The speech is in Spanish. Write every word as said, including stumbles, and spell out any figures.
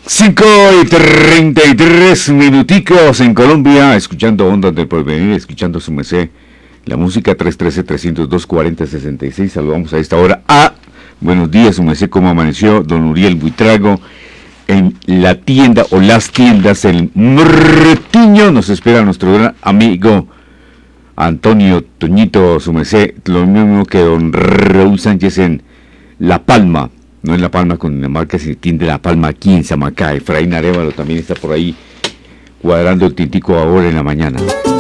Cinco y treinta y tres minuticos en Colombia, escuchando Ondas del Porvenir, escuchando su merced, la música tres uno tres, tres cero dos, cuatro cero seis seis. Saludamos a esta hora a, buenos días, su merced, ¿cómo amaneció? Don Uriel Buitrago, en la tienda o las tiendas, el Mortiño, nos espera nuestro gran amigo Antonio Toñito, su merced, lo mismo que don Raúl Sánchez en La Palma. No en La Palma con Dinamarca, se tiende La Palma aquí en Samacá. Efraín Arévalo también está por ahí cuadrando el tintico ahora en la mañana.